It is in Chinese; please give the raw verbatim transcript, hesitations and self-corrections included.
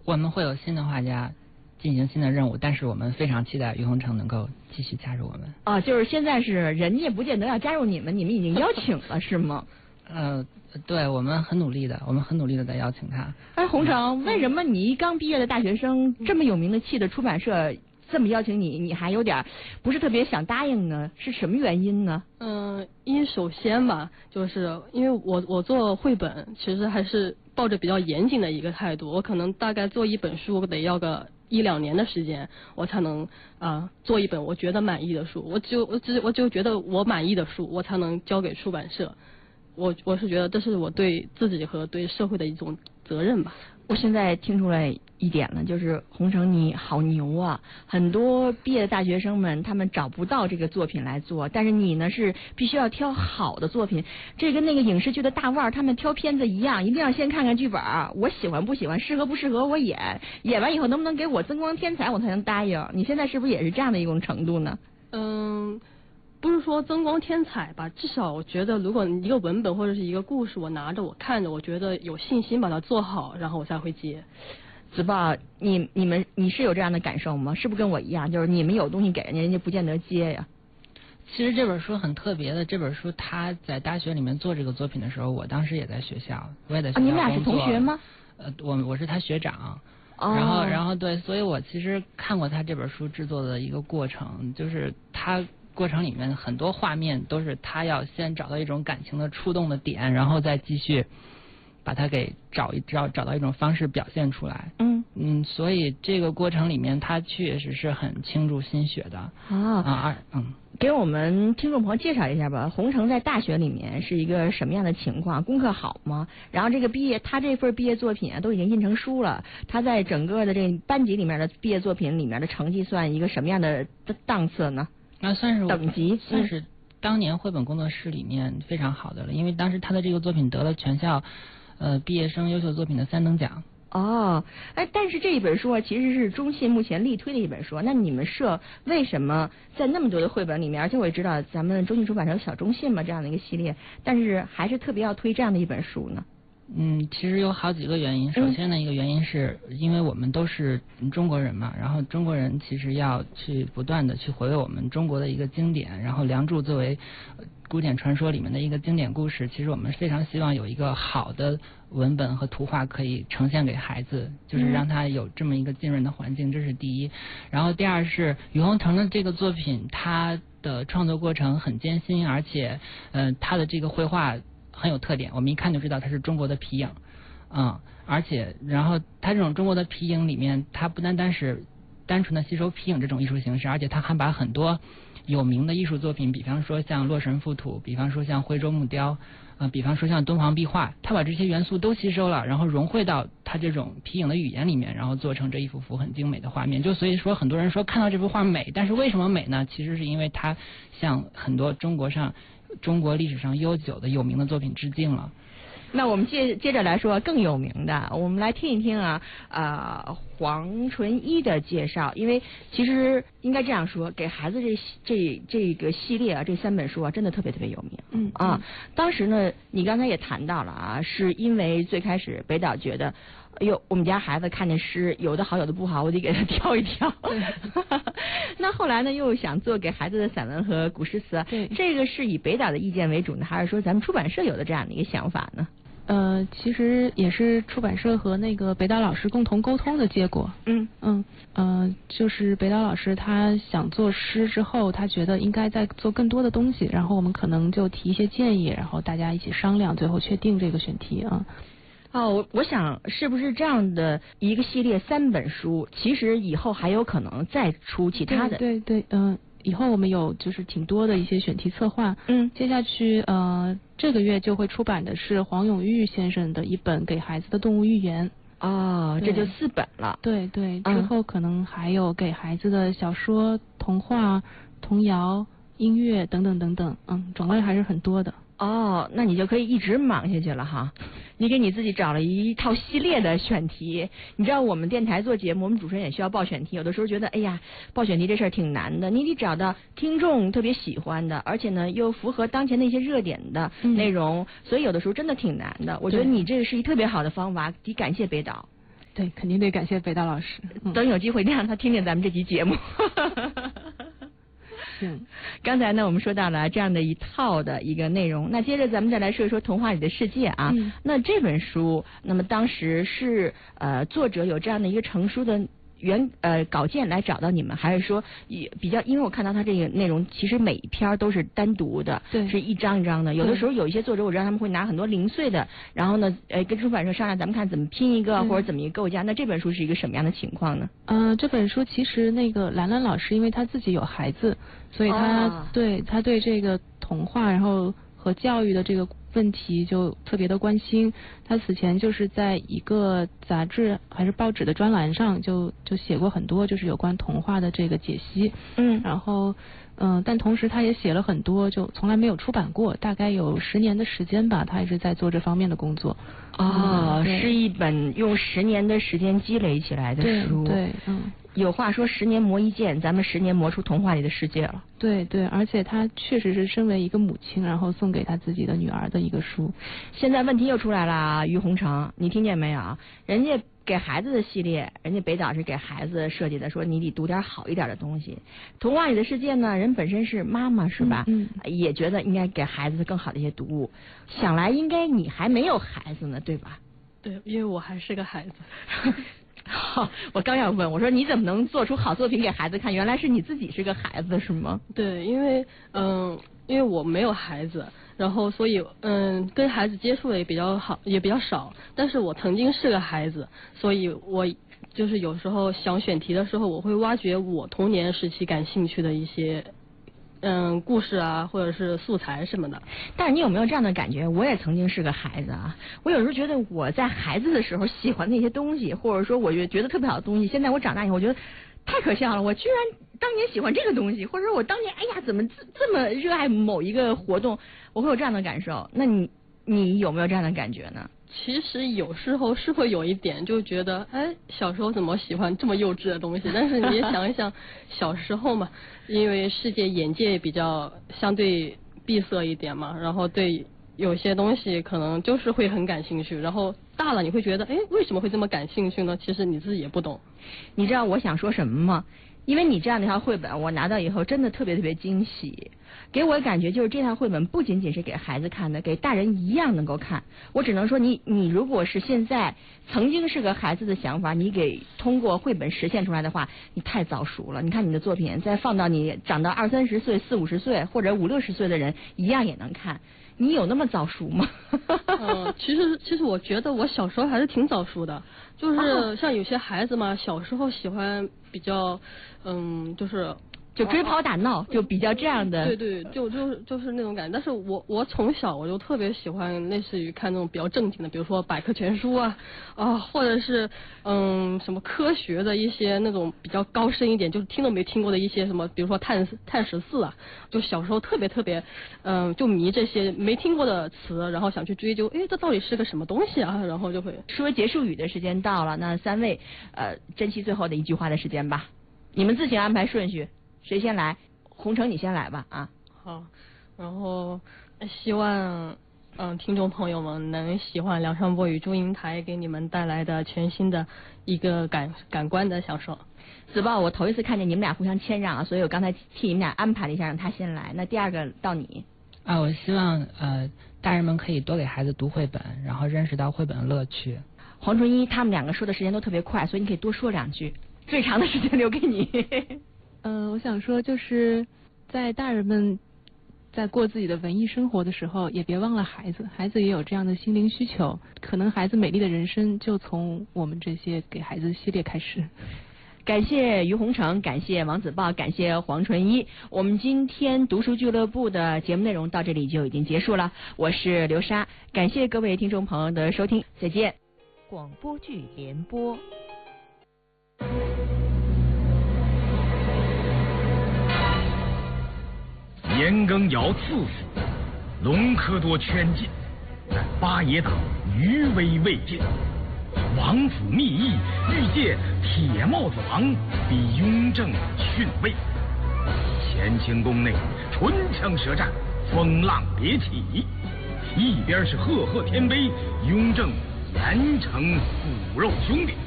我们会有新的画家进行新的任务，但是我们非常期待于洪城能够继续加入我们。 啊，就是现在是人家不见得要加入你们，你们已经邀请了是吗？ 呃，对，我们很努力的，我们很努力的在邀请他。 哎，洪城，为什么你一刚毕业的大学生，这么有名的气的出版社这么邀请你，你还有点不是特别想答应呢？是什么原因呢？ 嗯、呃，因首先吧，就是因为我我做绘本，其实还是抱着比较严谨的一个态度，我可能大概做一本书得要个一两年的时间，我才能啊、呃、做一本我觉得满意的书。我就我只我就觉得我满意的书，我才能交给出版社。我我是觉得这是我对自己和对社会的一种责任吧。 我现在听出来一点了，就是洪城你好牛啊！很多毕业的大学生们他们找不到这个作品来做，但是你呢是必须要挑好的作品。这跟那个影视剧的大腕儿他们挑片子一样，一定要先看看剧本，我喜欢不喜欢，适合不适合我演，演完以后能不能给我增光添彩，我才能答应。你现在是不是也是这样的一种程度呢？ 嗯。不是说增光添彩吧，至少我觉得，如果一个文本或者是一个故事，我拿着我看着，我觉得有信心把它做好，然后我才会接。 子豹，你你们你是有这样的感受吗？是不是跟我一样，就是你们有东西给人家，人家不见得接呀？ 其实这本书很特别的，这本书他在大学里面做这个作品的时候，我当时也在学校，我也在学校工作。啊， 你们俩是同学吗？ 呃，我我是他学长。 哦、 然后然后对，所以我其实看过他这本书制作的一个过程，就是他。过程里面很多画面都是他要先找到一种感情的触动的点，然后再继续把它给找一找找到一种方式表现出来。 嗯嗯，所以这个过程里面他确实是很倾注心血的。 啊啊嗯， 给我们听众朋友介绍一下吧。洪城在大学里面是一个什么样的情况？功课好吗？然后这个毕业，他这份毕业作品啊都已经印成书了。他在整个的这班级里面的毕业作品里面的成绩算一个什么样的档次呢？ 那算是等级， 算是当年绘本工作室里面非常好的了，因为当时他的这个作品得了全校呃毕业生优秀作品的三等奖。 哦，哎，但是这一本书啊，其实是中信目前力推的一本书。那你们社为什么在那么多的绘本里面，而且我也知道咱们中信出版社有小中信嘛这样的一个系列，但是还是特别要推这样的一本书呢？ 嗯，其实有好几个原因。首先呢，一个原因是因为我们都是中国人嘛，然后中国人其实要去不断的去回味我们中国的一个经典，然后《梁祝》作为古典传说里面的一个经典故事，其实我们非常希望有一个好的文本和图画可以呈现给孩子，就是让他有这么一个浸润的环境，这是第一。然后第二是于洪城的这个作品，他的创作过程很艰辛，而且呃他的这个绘画很有特点，我们一看就知道它是中国的皮影，嗯，而且然后它这种中国的皮影里面，它不单单是单纯的吸收皮影这种艺术形式，而且它还把很多有名的艺术作品，比方说像洛神赋土，比方说像徽州木雕，呃，比方说像敦煌壁画，它把这些元素都吸收了，然后融汇到它这种皮影的语言里面，然后做成这一幅幅很精美的画面。就所以说很多人说看到这幅画美，但是为什么美呢？其实是因为它向很多中国上中国历史上悠久的有名的作品致敬了。 那我们接接着来说更有名的，我们来听一听啊，呃，黄纯一的介绍。因为其实应该这样说，给孩子这这这个系列啊，这三本书啊，真的特别特别有名。 嗯啊，当时呢，你刚才也谈到了啊，是因为最开始北岛觉得，哎呦，我们家孩子看见诗，有的好，有的不好，我得给他挑一挑。那后来呢，又想做给孩子的散文和古诗词。 对， 这个是以北岛的意见为主呢，还是说咱们出版社有的这样的一个想法呢？ 呃，其实也是出版社和那个北岛老师共同沟通的结果。 嗯嗯呃，就是北岛老师他想做诗之后，他觉得应该再做更多的东西，然后我们可能就提一些建议，然后大家一起商量，最后确定这个选题啊。 哦，我我想是不是这样的一个系列三本书，其实以后还有可能再出其他的？ 对对嗯。呃以后我们有就是挺多的一些选题策划， 嗯， 接下去呃这个月就会出版的是黄永玉先生的一本给孩子的动物寓言。 哦，这就四本了。 对对， 嗯、 之后可能还有给孩子的小说、童话、童谣、音乐等等等等，嗯，种类还是很多的。 哦，那你就可以一直忙下去了哈。你给你自己找了一套系列的选题。你知道我们电台做节目，我们主持人也需要报选题，有的时候觉得哎呀，报选题这事儿挺难的，你得找到听众特别喜欢的，而且呢又符合当前的一些热点的内容、嗯、所以有的时候真的挺难的。我觉得你这个是一特别好的方法，得感谢北岛。 对，肯定得感谢北岛老师。 嗯、等有机会让他听听咱们这期节目。 是， 刚才呢，我们说到了这样的一套的一个内容，那接着咱们再来说一说童话里的世界啊。 嗯、 那这本书，那么当时是呃作者有这样的一个成书的原呃稿件来找到你们，还是说也比较？因为我看到他这个内容，其实每一篇都是单独的， 对， 是一张一张的。有的时候有一些作者，我知道他们会拿很多零碎的，然后呢，呃，跟出版社商量，咱们看怎么拼一个，或者怎么一个构架。那这本书是一个什么样的情况呢？ 呃，这本书其实那个兰兰老师，因为他自己有孩子，所以他、哦、对他对这个童话，然后和教育的这个问题就特别的关心。他此前就是在一个杂志还是报纸的专栏上就就写过很多就是有关童话的这个解析。 嗯， 然后嗯、呃，但同时他也写了很多，就从来没有出版过，大概有十年的时间吧，他一直在做这方面的工作。 哦，嗯、是一本用十年的时间积累起来的书。 对，对嗯。 有话说十年磨一剑，咱们十年磨出童话里的世界了。 对对，而且他确实是身为一个母亲，然后送给他自己的女儿的一个书。 现在问题又出来了，于洪成，你听见没有？人家给孩子的系列，人家北岛是给孩子设计的，说你得读点好一点的东西。童话里的世界呢，人本身是妈妈是吧？ 嗯， 嗯也觉得应该给孩子更好的一些读物。想来应该你还没有孩子呢，对吧？ 对，因为我还是个孩子。 好，我刚要问，我说你怎么能做出好作品给孩子看？原来是你自己是个孩子是吗？ 对，因为嗯，因为我没有孩子，然后所以嗯，跟孩子接触的也比较好，也比较少。但是我曾经是个孩子，所以我就是有时候想选题的时候，我会挖掘我童年时期感兴趣的一些。嗯，故事啊，或者是素材什么的。 但是你有没有这样的感觉？我也曾经是个孩子啊，我有时候觉得我在孩子的时候喜欢那些东西，或者说我觉得特别好的东西，现在我长大以后，我觉得太可笑了。我居然当年喜欢这个东西，或者说我当年哎呀，怎么这么热爱某一个活动，我会有这样的感受。那你你有没有这样的感觉呢？ 其实有时候是会有一点，就觉得哎，小时候怎么喜欢这么幼稚的东西？但是你也想一想，小时候嘛，因为世界眼界比较相对闭塞一点嘛，然后对有些东西可能就是会很感兴趣，然后大了你会觉得，哎，为什么会这么感兴趣呢？其实你自己也不懂。 你知道我想说什么吗？因为你这样的一套绘本，我拿到以后真的特别特别惊喜，给我的感觉就是这套绘本不仅仅是给孩子看的，给大人一样能够看。我只能说你，你如果是现在曾经是个孩子的想法，你给通过绘本实现出来的话，你太早熟了。你看你的作品，再放到你长到二三十岁、四五十岁或者五六十岁的人，一样也能看。你有那么早熟吗？ 嗯，其实其实我觉得我小时候还是挺早熟的，就是像有些孩子嘛，小时候喜欢比较，嗯，就是就追跑打闹，就比较这样的。 对对，就就是就是那种感觉。但是我我从小我就特别喜欢类似于看那种比较正经的，比如说百科全书啊啊，或者是嗯什么科学的一些那种比较高深一点，就是听都没听过的一些什么，比如说碳碳十四啊，就小时候特别特别嗯就迷这些没听过的词，然后想去追究，哎，这到底是个什么东西啊？然后就会说结束语的时间到了，那三位呃珍惜最后的一句话的时间吧，你们自行安排顺序。谁先来？洪成，你先来吧啊！ 好，然后希望嗯听众朋友们能喜欢梁山伯与祝英台给你们带来的全新的一个感感官的享受。 子豹，我头一次看见你们俩互相谦让啊，所以我刚才替你们俩安排了一下，让他先来。那第二个到你啊，我希望呃大人们可以多给孩子读绘本，然后认识到绘本的乐趣。 黄纯一他们两个说的时间都特别快，所以你可以多说两句，最长的时间留给你。 嗯、呃，我想说，就是在大人们在过自己的文艺生活的时候，也别忘了孩子，孩子也有这样的心灵需求。可能孩子美丽的人生就从我们这些给孩子的系列开始。 感谢于洪成，感谢王子豹，感谢黄纯一。我们今天读书俱乐部的节目内容到这里就已经结束了。我是刘莎，感谢各位听众朋友的收听，再见。广播剧联播。 年羹尧赐死，隆科多圈禁，但八爷岛余威未尽。王府密议，欲借铁帽子王逼雍正逊位。乾清宫内唇枪舌战，风浪迭起。一边是赫赫天威，雍正严惩骨肉兄弟；